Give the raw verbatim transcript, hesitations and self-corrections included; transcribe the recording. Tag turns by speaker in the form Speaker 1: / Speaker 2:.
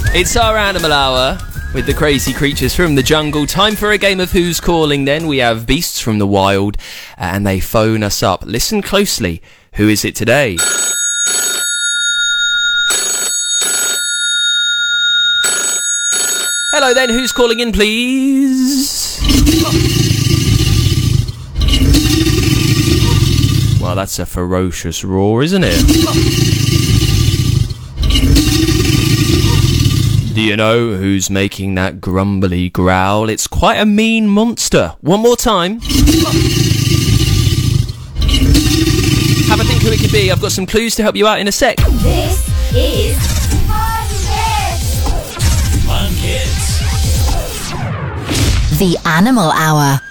Speaker 1: It's our Animal Hour with the crazy creatures from the jungle. Time for a game of Who's Calling then. We have beasts from the wild and they phone us up. Listen closely. Who is it today? Hello then, who's calling in, please? Well, that's a ferocious roar, isn't it? Do you know who's making that grumbly growl? It's quite a mean monster. One more time. Have a think who it could be. I've got some clues to help you out in a sec.
Speaker 2: This is Fun Kids.
Speaker 3: Fun Kids. The Animal Hour.